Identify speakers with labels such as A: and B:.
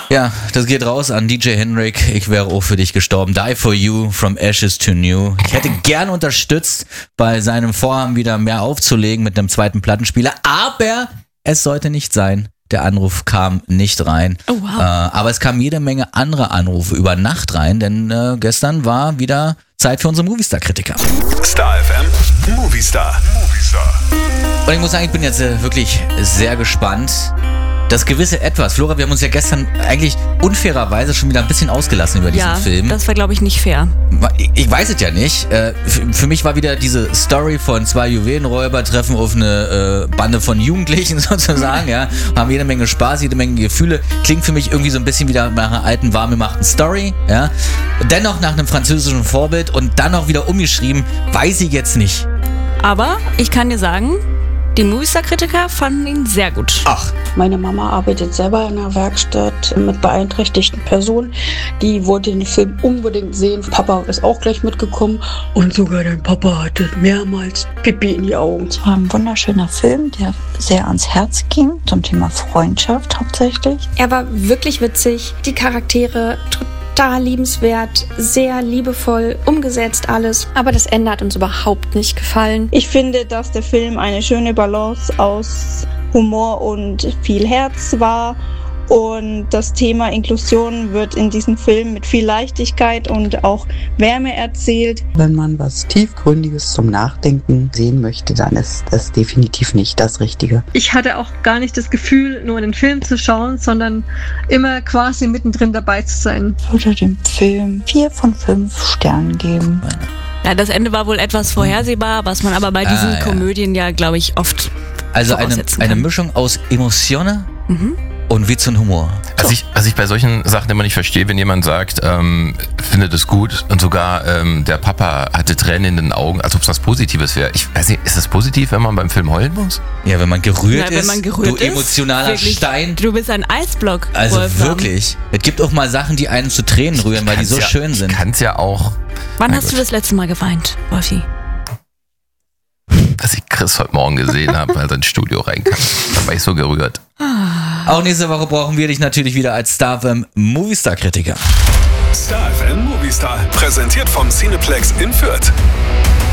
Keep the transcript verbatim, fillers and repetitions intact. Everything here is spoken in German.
A: Ja, das geht raus an D J Hendrik. Ich wäre auch für dich gestorben. Die for you, from ashes to new. Ich hätte gern unterstützt, bei seinem Vorhaben wieder mehr aufzulegen mit einem zweiten Plattenspieler, aber es sollte nicht sein. Der Anruf kam nicht rein.
B: Oh, wow.
A: Äh, aber es kamen jede Menge andere Anrufe über Nacht rein, denn äh, gestern war wieder Zeit für unsere Movistar-Kritiker.
C: Star F M, Movistar. Movistar.
A: Und ich muss sagen, ich bin jetzt äh, wirklich sehr gespannt. Das gewisse Etwas. Flora, wir haben uns ja gestern eigentlich unfairerweise schon wieder ein bisschen ausgelassen über diesen
B: ja,
A: Film.
B: das war, glaube ich, nicht fair.
A: Ich, ich weiß es ja nicht. Äh, für, für mich war wieder diese Story von zwei Juwelenräuber treffen auf eine äh, Bande von Jugendlichen sozusagen, ja, haben jede Menge Spaß, jede Menge Gefühle. Klingt für mich irgendwie so ein bisschen wieder nach einer alten, warm gemachten Story, ja. Und dennoch nach einem französischen Vorbild und dann noch wieder umgeschrieben, weiß ich jetzt nicht.
B: Aber ich kann dir sagen, die Movistar-Kritiker fanden ihn sehr gut.
A: Ach.
D: Meine Mama arbeitet selber in einer Werkstatt mit beeinträchtigten Personen. Die wollte den Film unbedingt sehen. Papa ist auch gleich mitgekommen. Und sogar dein Papa hatte mehrmals Pipi in die Augen.
E: Es war ein wunderschöner Film, der sehr ans Herz ging, zum Thema Freundschaft hauptsächlich.
F: Er war wirklich witzig. Die Charaktere total liebenswert, sehr liebevoll umgesetzt alles. Aber das Ende hat uns überhaupt nicht gefallen.
G: Ich finde, dass der Film eine schöne Balance aus Humor und viel Herz war. Und das Thema Inklusion wird in diesem Film mit viel Leichtigkeit und auch Wärme erzählt.
H: Wenn man was Tiefgründiges zum Nachdenken sehen möchte, dann ist das definitiv nicht das Richtige.
I: Ich hatte auch gar nicht das Gefühl, nur den Film zu schauen, sondern immer quasi mittendrin dabei zu sein.
E: Ich würde dem Film vier von fünf Sternen geben.
B: Ja, das Ende war wohl etwas vorhersehbar, was man aber bei diesen ah, ja. Komödien ja, glaube ich, oft
A: Also eine, eine Mischung aus Emotionen mhm. und Witz und Humor.
J: Was, so. ich, was ich bei solchen Sachen immer nicht verstehe, wenn jemand sagt, ähm, findet es gut und sogar ähm, der Papa hatte Tränen in den Augen, als ob es was Positives wäre. Ich weiß nicht, ist das positiv, wenn man beim Film heulen muss?
A: Ja, wenn man gerührt
B: ja, wenn
A: ist,
B: man gerührt
A: du
B: ist,
A: emotionaler
B: wirklich,
A: Stein.
B: Du bist ein Eisblock.
A: Also
B: Wolfram.
A: wirklich. Es gibt auch mal Sachen, die einen zu Tränen rühren, weil die so
J: ja,
A: schön sind.
J: Ich kann es ja auch.
B: Wann hast gut. du das letzte Mal geweint, Wolfi?
J: Dass ich Chris heute Morgen gesehen habe, als er ins Studio reinkam. Da war ich so gerührt.
A: Auch nächste Woche brauchen wir dich natürlich wieder als Star F M Movistar-Kritiker.
C: Star F M Movistar, präsentiert vom Cineplex in Fürth.